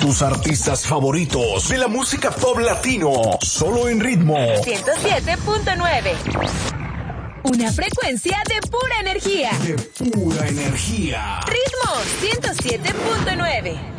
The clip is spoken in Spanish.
tus artistas favoritos de la música pop latino, solo en Ritmo 107.9. Una frecuencia de pura energía. De pura energía. Ritmo 107.9.